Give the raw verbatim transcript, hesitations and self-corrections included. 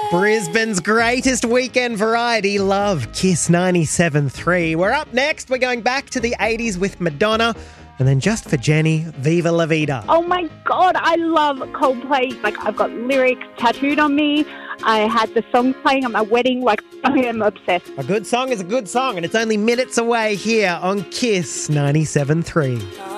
Brisbane's greatest weekend variety, love Kiss ninety-seven point three. We're up next. We're going back to the eighties with Madonna. And then just for Jenny, Viva La Vida. Oh my God, I love Coldplay. Like, I've got lyrics tattooed on me. I had the song playing at my wedding. Like, I am obsessed. A good song is a good song, and it's only minutes away here on Kiss ninety-seven point three.